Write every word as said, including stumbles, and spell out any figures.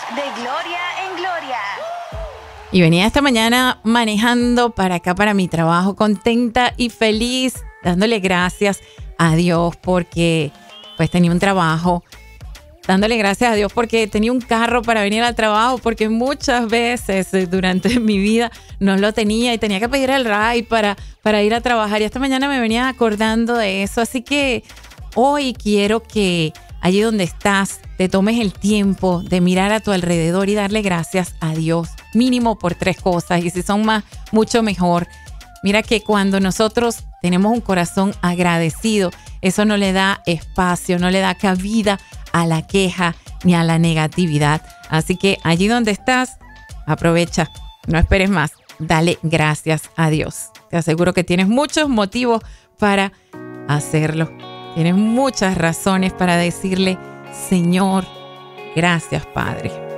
de gloria en gloria. Y venía esta mañana manejando para acá, para mi trabajo, contenta y feliz, dándole gracias a Dios porque pues tenía un trabajo, dándole gracias a Dios porque tenía un carro para venir al trabajo, porque muchas veces durante mi vida no lo tenía y tenía que pedir el ride para, para ir a trabajar. Y esta mañana me venía acordando de eso, así que hoy quiero que allí donde estás te tomes el tiempo de mirar a tu alrededor y darle gracias a Dios, mínimo por tres cosas, y si son más, mucho mejor. Mira que cuando nosotros tenemos un corazón agradecido, eso no le da espacio, no le da cabida a la queja ni a la negatividad. Así que allí donde estás, aprovecha, no esperes más, dale gracias a Dios. Te aseguro que tienes muchos motivos para hacerlo. Tienes muchas razones para decirle, Señor, gracias, Padre.